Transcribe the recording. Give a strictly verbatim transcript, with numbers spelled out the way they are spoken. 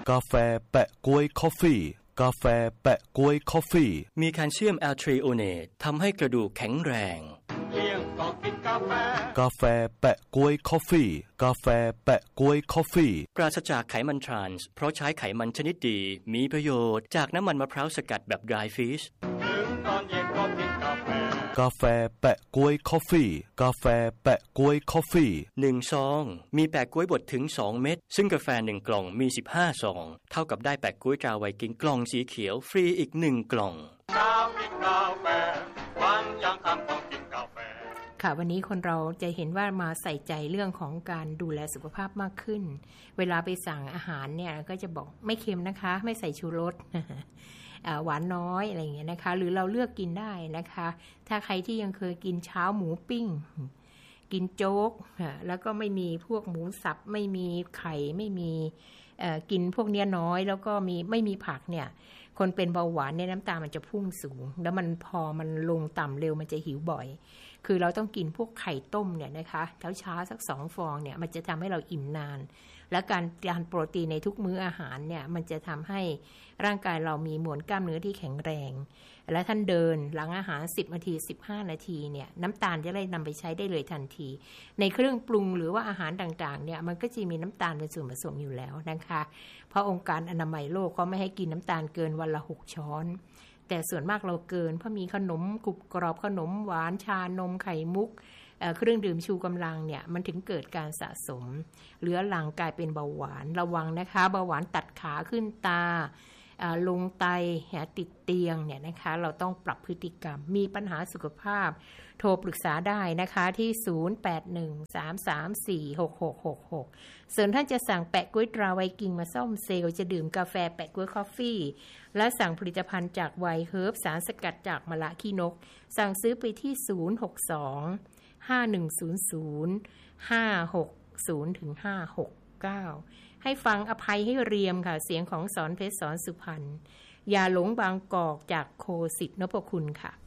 กาแฟแปะก๊วยคอฟฟี่กาแฟแปะก๊วยคอฟฟี่มีแคลเซียมแอลทรีโอเนตทำให้กระดูกแข็งแรงเลี้ยงก็กินกาแฟกาแฟแปะก๊วยคอฟฟี่กาแฟแปะก๊วยคอฟฟี่ปราศจากไขมันทรานส์เพราะใช้ไขมันชนิดดีมีประโยชน์จากน้ำมันมะพร้าวสกัดแบบ dry fish ถึงตอนเย็นก็กินกาแฟกาแฟแปะก๊วยคอฟฟี่กาแฟแปะก๊วยคอฟฟี่หนึ่งซองมีแปะก๊วยบดถึงสองเม็ดซึ่งกาแฟหนึ่งกล่องมีสิบห้าซองเท่ากับได้แปะก๊วยตราไวกิ้งกล่องสีเขียวฟรีอีกหนึ่งกล่องเช้ากินกาแฟวันยังค่ำต้องกินกาแฟค่ะวันนี้คนเราจะเห็นว่ามาใส่ใจเรื่องของการดูแลสุขภาพมากขึ้นเวลาไปสั่งอาหารเนี่ยก็จะบอกไม่เค็มนะคะไม่ใส่ชูรสหวานน้อยอะไรอย่างเงี้ยนะคะหรือเราเลือกกินได้นะคะถ้าใครที่ยังเคยกินเช้าหมูปิ้งกินโจ๊กแล้วก็ไม่มีพวกหมูสับไม่มีไข่ไม่มีกินพวกเนี้ยน้อยแล้วก็มีไม่มีผักเนี่ยคนเป็นเบาหวานเนี่ยน้ำตาลมันจะพุ่งสูงแล้วมันพอมันลงต่ำเร็วมันจะหิวบ่อยคือเราต้องกินพวกไข่ต้มเนี่ยนะคะเช้าเช้าสักสองฟองเนี่ยมันจะทำให้เราอิ่มนานและการทานโปรตีนในทุกมื้ออาหารเนี่ยมันจะทำให้ร่างกายเรามีมวลกล้ามเนื้อที่แข็งแรงและท่านเดินหลังอาหารสิบนาทีสิบห้านาทีเนี่ยน้ำตาลจะได้นำไปใช้ได้เลยทันทีในเครื่องปรุงหรือว่าอาหารต่างๆเนี่ยมันก็จะมีน้ำตาลเป็นส่วนผสมอยู่แล้วนะคะเพราะองค์การอนามัยโลกก็ไม่ให้กินน้ำตาลเกินวันละหกช้อนแต่ส่วนมากเราเกินเพราะมีขนมกรุบกรอบขนมหวานชานมไข่มุกเครื่องดื่มชูกำลังเนี่ยมันถึงเกิดการสะสมเรื้อรังกลายเป็นเบาหวานระวังนะคะเบาหวานตัดขาขึ้นตาลงไตติดเตียงเนี่ยนะคะเราต้องปรับพฤติกรรมมีปัญหาสุขภาพโทรปรึกษาได้นะคะที่ศูนย์ แปด หนึ่ง สาม สาม สี่ หก หก หก หกส่วนท่านจะสั่งแปะก๊วยตราไวกิ้งมาซ่อมเซลล์จะดื่มกาแฟแปะก๊วยคอฟฟี่และสั่งผลิตภัณฑ์จากไวเฮิร์บสารสกัดจากมะละขี้นกสั่งซื้อไปที่ศูนย์ หก สอง ห้า หนึ่ง ศูนย์ ศูนย์ ห้า หก ศูนย์ ถึง ห้า หก เก้าให้ฟังอภัยให้เรียมค่ะเสียงของสอนเพชรสอนสุพรรณอย่าหลงบางกอกจากโคสิทธิ์นพคุณค่ะ